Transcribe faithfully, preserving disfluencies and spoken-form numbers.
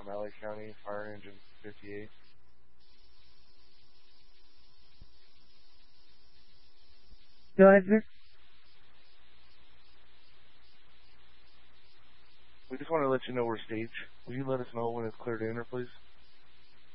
um, L A County, Fire Engine fifty-eight. Go ahead, sir. We just want to let you know we're staged. Will you let us know when it's clear to enter, please?